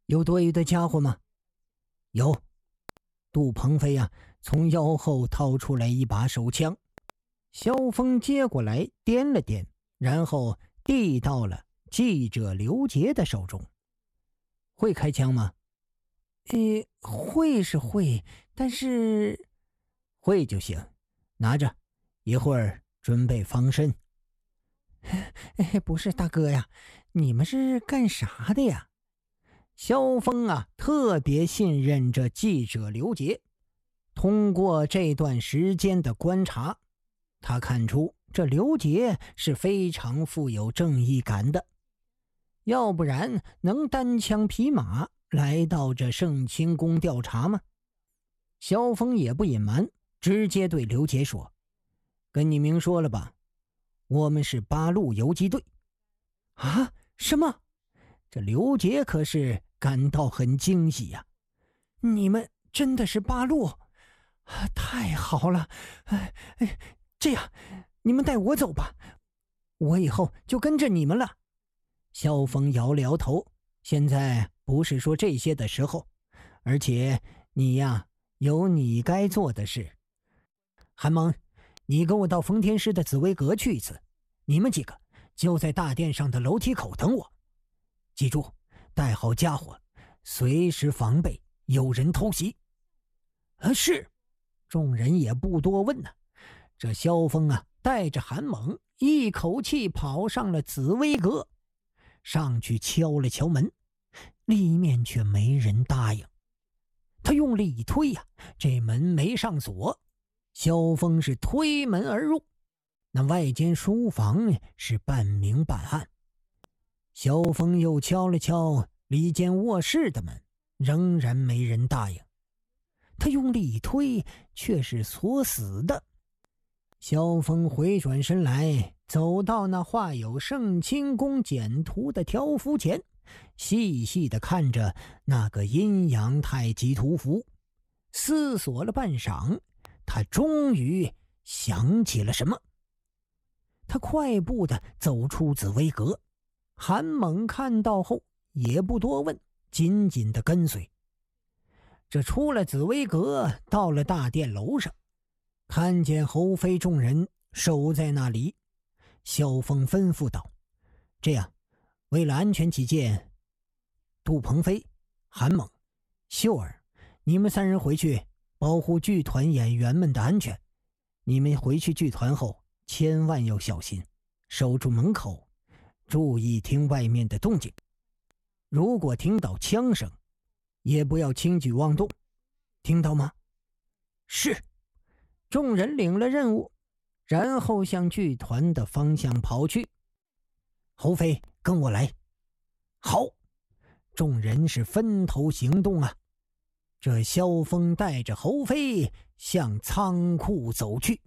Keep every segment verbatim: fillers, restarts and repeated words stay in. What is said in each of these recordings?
有多余的家伙吗？有。杜鹏飞啊，从腰后掏出来一把手枪。萧峰接过来掂了掂，然后递到了记者刘杰的手中。会开枪吗？ 呃，会是会，但是…… 会就行，拿着，一会儿准备防身。 哎，不是大哥呀，你们是干啥的呀？ 萧峰啊，特别信任这记者刘杰。通过这段时间的观察，他看出这刘杰是非常富有正义感的，要不然能单枪匹马来到这圣清宫调查吗？萧峰也不隐瞒，直接对刘杰说：“跟你明说了吧，我们是八路游击队。” 啊？什么？ 这刘杰可是感到很惊喜呀、 啊！你们真的是八路？太好了！哎哎，这样，你们带我走吧，我以后就跟着你们了。 萧峰摇了摇头，现在不是说这些的时候，而且你呀，有你该做的事。韩蒙，你跟我到封天师的紫薇阁去一次，你们几个就在大殿上的楼梯口等我。记住，带好家伙，随时防备有人偷袭。啊，是。众人也不多问呢、啊。这萧峰啊，带着韩猛一口气跑上了紫薇阁，上去敲了敲门，里面却没人答应。他用力一推呀、啊，这门没上锁。萧峰是推门而入，那外间书房是半明半暗。萧峰又敲了敲里间卧室的门，仍然没人答应。他用力一推，却是锁死的。萧峰回转身来，走到那画有圣清宫简图的条幅前，细细地看着那个阴阳太极图符，思索了半晌，他终于想起了什么。他快步地走出紫薇阁，韩猛看到后也不多问，紧紧地跟随。这出了紫薇阁，到了大殿楼上，看见侯妃众人守在那里，萧峰吩咐道：“这样，为了安全起见，杜鹏飞、韩猛、秀儿，你们三人回去保护剧团演员们的安全。你们回去剧团后，千万要小心，守住门口，注意听外面的动静。如果听到枪声，也不要轻举妄动，听到吗？”是。众人领了任务，然后向剧团的方向跑去。侯飞，跟我来。好。众人是分头行动啊。这萧峰带着侯飞向仓库走去。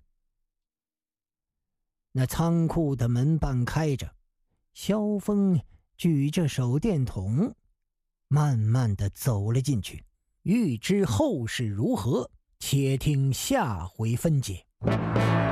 那仓库的门半开着，萧峰举着手电筒慢慢地走了进去。欲知后事如何，且听下回分解。